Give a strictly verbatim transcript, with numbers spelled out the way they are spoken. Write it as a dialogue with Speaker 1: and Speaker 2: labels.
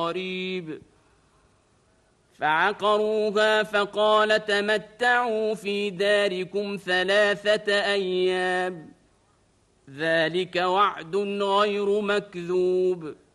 Speaker 1: قريب فعقروها فقال تمتعوا في داركم ثلاثة أيام ذلك وعد غير مكذوب